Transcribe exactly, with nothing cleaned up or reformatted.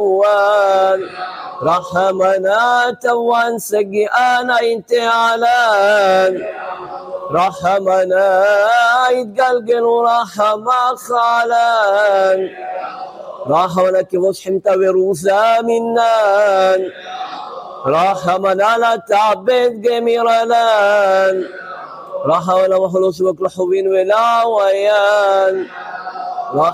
رحمنا توان سجئانا انتعالان رحمنا يتقلقل ورحمة خالان رحمنا كبوش حمتا وروسا منان رحمنا لا تعبد جميران رحمنا وخلص وكل حبين ولا ويان